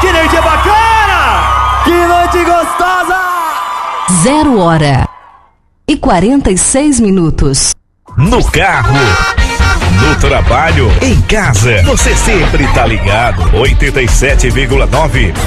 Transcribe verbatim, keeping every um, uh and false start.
energia bacana! Que noite gostosa! Zero hora e quarenta e seis minutos. No carro, no trabalho, em casa, você sempre tá ligado. oitenta e sete vírgula nove